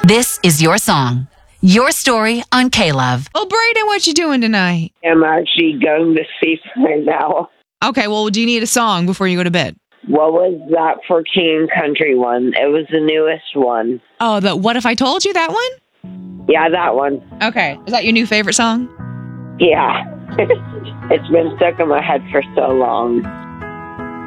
This is your song. Your story on K-Love. Well, Brayden, what you doing tonight? I'm actually going to sleep right now. Okay, well, do you need a song before you go to bed? What was that for King Country one? It was the newest one. Oh, the What If I Told You, that one? Yeah, that one. Okay. Is that your new favorite song? Yeah. It's been stuck in my head for so long.